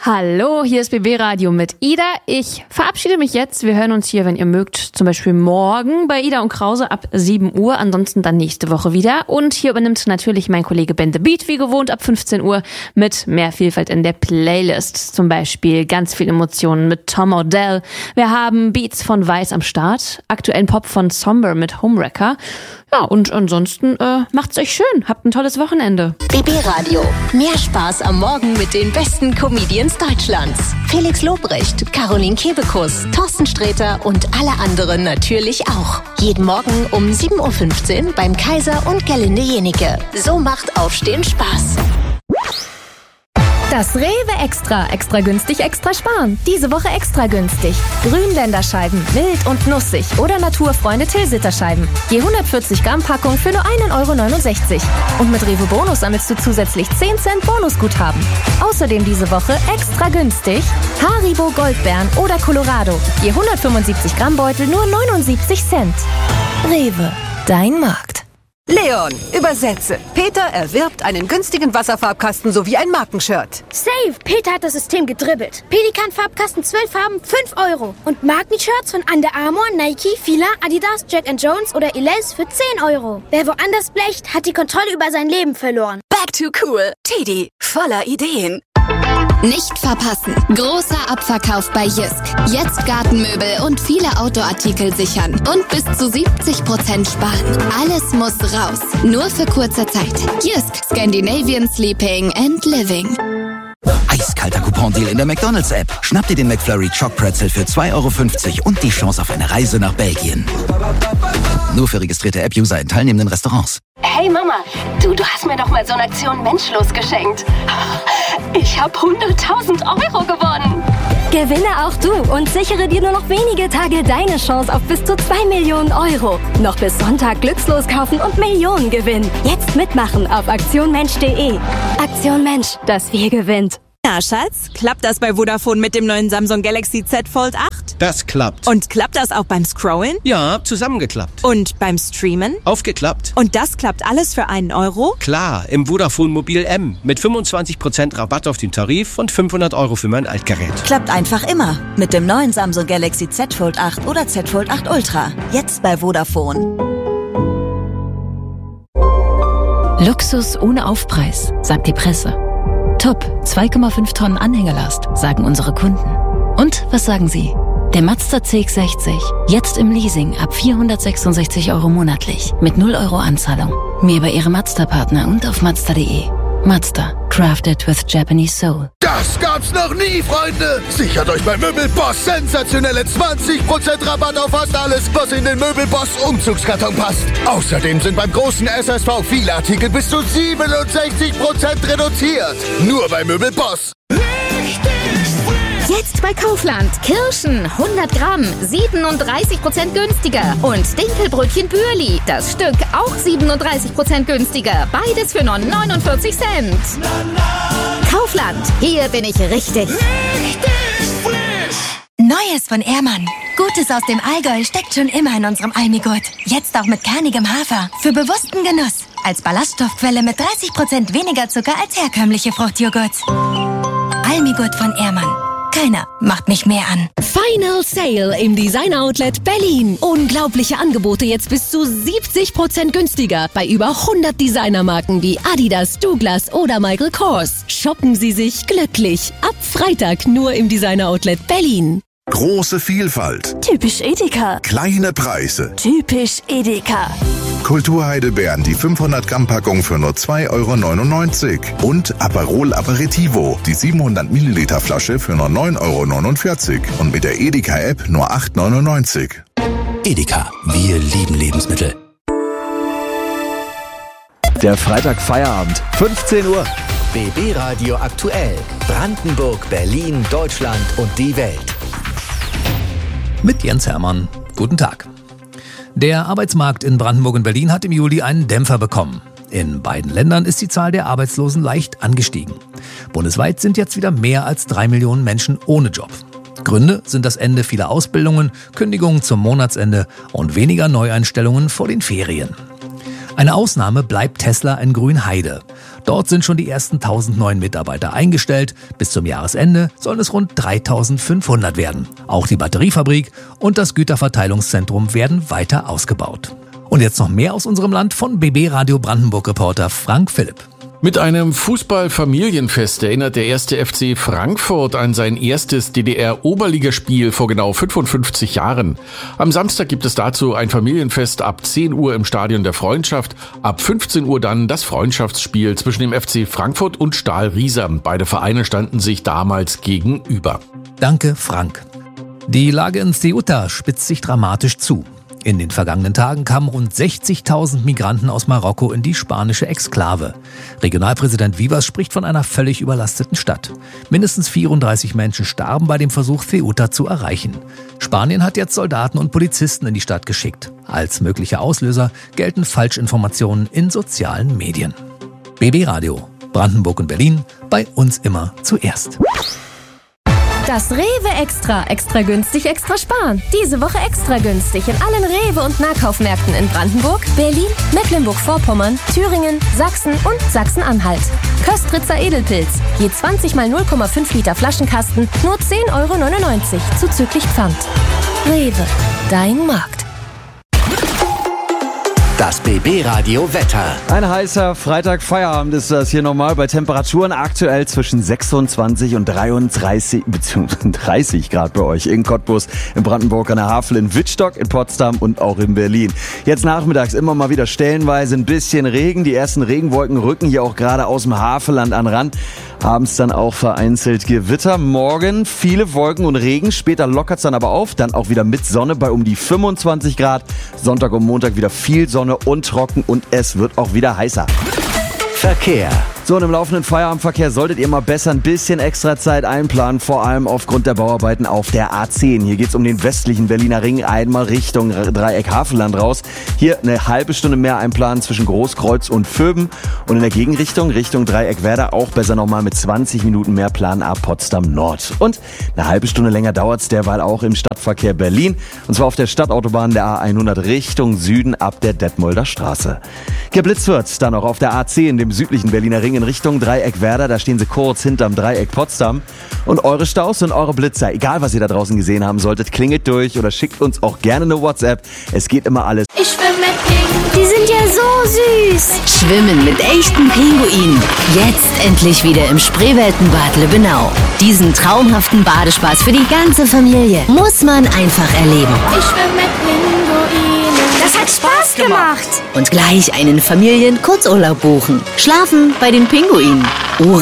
Hallo, hier ist BB Radio mit Ida. Ich verabschiede mich jetzt. Wir hören uns hier, wenn ihr mögt, zum Beispiel morgen bei Ida und Krause ab 7 Uhr. Ansonsten dann nächste Woche wieder. Und hier übernimmt natürlich mein Kollege Ben The Beat wie gewohnt ab 15 Uhr mit mehr Vielfalt in der Playlist. Zum Beispiel ganz viel Emotionen mit Tom Odell. Wir haben Beats von Weiß am Start, aktuellen Pop von Somber mit Homewrecker. Ja, und ansonsten macht's euch schön. Habt ein tolles Wochenende. BB Radio. Mehr Spaß am Morgen mit den besten Comedians Deutschlands. Felix Lobrecht, Caroline Kebekus, Thorsten Sträter und alle anderen natürlich auch. Jeden Morgen um 7.15 Uhr beim Kaiser und Gerlinde Jenike. So macht Aufstehen Spaß. Das Rewe Extra. Extra günstig, extra sparen. Diese Woche extra günstig. Grünländerscheiben, mild und nussig oder Naturfreunde Tilsiterscheiben. Je 140 Gramm Packung für nur 1,69 €. Und mit Rewe Bonus sammelst du zusätzlich 10 Cent Bonusguthaben. Außerdem diese Woche extra günstig Haribo Goldbeeren oder Colorado. Je 175 Gramm Beutel nur 79 Cent. Rewe, dein Markt. Leon, übersetze. Peter erwirbt einen günstigen Wasserfarbkasten sowie ein Markenshirt. Safe! Peter hat das System gedribbelt. Pelikan-Farbkasten 12 Farben, 5 €. Und Markenshirts von Under Armour, Nike, Fila, Adidas, Jack & Jones oder Elaise für 10 €. Wer woanders blecht, hat die Kontrolle über sein Leben verloren. Back to cool. Teddy, voller Ideen. Nicht verpassen. Großer Abverkauf bei Jysk. Jetzt Gartenmöbel und viele Outdoor-Artikel sichern. Und bis zu 70% sparen. Alles muss raus. Nur für kurze Zeit. Jysk. Scandinavian Sleeping and Living. Eiskalter Coupon-Deal in der McDonald's-App. Schnapp dir den McFlurry Choc Pretzel für 2,50 € und die Chance auf eine Reise nach Belgien. Nur für registrierte App-User in teilnehmenden Restaurants. Hey Mama, du hast mir doch mal so eine Aktion Menschlos geschenkt. Ich habe 100.000 € gewonnen. Gewinne auch du und sichere dir nur noch wenige Tage deine Chance auf bis zu 2 Millionen €. Noch bis Sonntag glückslos kaufen und Millionen gewinnen. Jetzt mitmachen auf aktionmensch.de. Aktion Mensch, das wir gewinnt. Na, Schatz, klappt das bei Vodafone mit dem neuen Samsung Galaxy Z Fold 8? Das klappt. Und klappt das auch beim Scrollen? Ja, zusammengeklappt. Und beim Streamen? Aufgeklappt. Und das klappt alles für 1 €? Klar, im Vodafone Mobil M mit 25% Rabatt auf den Tarif und 500 € für mein Altgerät. Klappt einfach immer mit dem neuen Samsung Galaxy Z Fold 8 oder Z Fold 8 Ultra. Jetzt bei Vodafone. Luxus ohne Aufpreis, sagt die Presse. Top, 2,5 Tonnen Anhängerlast, sagen unsere Kunden. Und was sagen Sie? Der Mazda CX-60, jetzt im Leasing ab 466 € monatlich, mit 0 € Anzahlung. Mehr bei Ihrem Mazda-Partner und auf Mazda.de. Mazda, crafted with Japanese soul. Das gab's noch nie, Freunde! Sichert euch bei Möbelboss sensationelle 20% Rabatt auf fast alles, was in den Möbelboss Umzugskarton passt. Außerdem sind beim großen SSV viele Artikel bis zu 67% reduziert. Nur bei Möbelboss. Jetzt bei Kaufland. Kirschen 100 Gramm, 37% günstiger. Und Dinkelbrötchen Bürli, das Stück auch 37% günstiger. Beides für nur 49 Cent. Kaufland, hier bin ich richtig. Neues von Ehrmann. Gutes aus dem Allgäu steckt schon immer in unserem Almigurt. Jetzt auch mit kernigem Hafer. Für bewussten Genuss. Als Ballaststoffquelle mit 30% weniger Zucker als herkömmliche Fruchtjoghurts. Almigurt von Ehrmann. Keiner macht mich mehr an. Final Sale im Designer Outlet Berlin. Unglaubliche Angebote jetzt bis zu 70% günstiger bei über 100 Designermarken wie Adidas, Douglas oder Michael Kors. Shoppen Sie sich glücklich. Ab Freitag nur im Designer Outlet Berlin. Große Vielfalt. Typisch Edeka. Kleine Preise. Typisch Edeka. Kulturheidelbeeren, die 500 Gramm Packung für nur 2,99 € und Aperol Aperitivo, die 700 Milliliter Flasche für nur 9,49 € und mit der Edeka App nur 8,99 €. Edeka, wir lieben Lebensmittel. Der Freitag-Feierabend, 15 Uhr. BB Radio aktuell. Brandenburg, Berlin, Deutschland und die Welt. Mit Jens Hermann. Guten Tag. Der Arbeitsmarkt in Brandenburg und Berlin hat im Juli einen Dämpfer bekommen. In beiden Ländern ist die Zahl der Arbeitslosen leicht angestiegen. Bundesweit sind jetzt wieder mehr als 3 Millionen Menschen ohne Job. Gründe sind das Ende vieler Ausbildungen, Kündigungen zum Monatsende und weniger Neueinstellungen vor den Ferien. Eine Ausnahme bleibt Tesla in Grünheide. Dort sind schon die ersten 1000 neuen Mitarbeiter eingestellt. Bis zum Jahresende sollen es rund 3500 werden. Auch die Batteriefabrik und das Güterverteilungszentrum werden weiter ausgebaut. Und jetzt noch mehr aus unserem Land von BB Radio Brandenburg-Reporter Frank Philipp. Mit einem Fußball-Familienfest erinnert der 1. FC Frankfurt an sein erstes DDR-Oberligaspiel vor genau 55 Jahren. Am Samstag gibt es dazu ein Familienfest ab 10 Uhr im Stadion der Freundschaft. Ab 15 Uhr dann das Freundschaftsspiel zwischen dem FC Frankfurt und Stahl Riesa. Beide Vereine standen sich damals gegenüber. Danke, Frank. Die Lage in Ceuta spitzt sich dramatisch zu. In den vergangenen Tagen kamen rund 60.000 Migranten aus Marokko in die spanische Exklave. Regionalpräsident Vivas spricht von einer völlig überlasteten Stadt. Mindestens 34 Menschen starben bei dem Versuch, Ceuta zu erreichen. Spanien hat jetzt Soldaten und Polizisten in die Stadt geschickt. Als mögliche Auslöser gelten Falschinformationen in sozialen Medien. BB Radio, Brandenburg und Berlin, bei uns immer zuerst. Das Rewe extra günstig, extra sparen. Diese Woche extra günstig in allen Rewe- und Nahkaufmärkten in Brandenburg, Berlin, Mecklenburg-Vorpommern, Thüringen, Sachsen und Sachsen-Anhalt. Köstritzer Edelpilz, je 20 mal 0,5 Liter Flaschenkasten, nur 10,99 € zuzüglich Pfand. Rewe, dein Markt. Das BB-Radio-Wetter. Ein heißer Freitag-Feierabend ist das hier nochmal bei Temperaturen aktuell zwischen 26 und 33 bzw. 30 Grad bei euch in Cottbus, in Brandenburg an der Havel, in Wittstock, in Potsdam und auch in Berlin. Jetzt nachmittags immer mal wieder stellenweise ein bisschen Regen. Die ersten Regenwolken rücken hier auch gerade aus dem Havelland an Ran. Abends dann auch vereinzelt Gewitter. Morgen viele Wolken und Regen. Später lockert es dann aber auf. Dann auch wieder mit Sonne bei um die 25 Grad. Sonntag und Montag wieder viel Sonne und trocken. Und es wird auch wieder heißer. Verkehr. So, und im laufenden Feierabendverkehr solltet ihr mal besser ein bisschen extra Zeit einplanen, vor allem aufgrund der Bauarbeiten auf der A10. Hier geht's um den westlichen Berliner Ring, einmal Richtung Dreieck Havelland raus. Hier eine halbe Stunde mehr einplanen zwischen Großkreuz und Vöben. Und in der Gegenrichtung, Richtung Dreieck Werder, auch besser nochmal mit 20 Minuten mehr planen ab Potsdam Nord. Und eine halbe Stunde länger dauert's derweil auch im Stadtverkehr Berlin. Und zwar auf der Stadtautobahn der A100 Richtung Süden ab der Detmolder Straße. Geblitzt wird dann auch auf der A10, dem südlichen Berliner Ring in Richtung Dreieck Werder. Da stehen sie kurz hinterm Dreieck Potsdam. Und eure Staus und eure Blitzer, egal was ihr da draußen gesehen haben solltet, klingelt durch oder schickt uns auch gerne eine WhatsApp. Es geht immer alles. Ich schwimme mit Pinguinen. Die sind ja so süß. Schwimmen mit echten Pinguinen. Jetzt endlich wieder im Spreeweltenbad Lübbenau. Diesen traumhaften Badespaß für die ganze Familie muss man einfach erleben. Ich schwimme mit Pinguinen. Das hat Spaß gemacht. Und gleich einen Familien-Kurzurlaub buchen. Schlafen bei den Pinguinen. Uri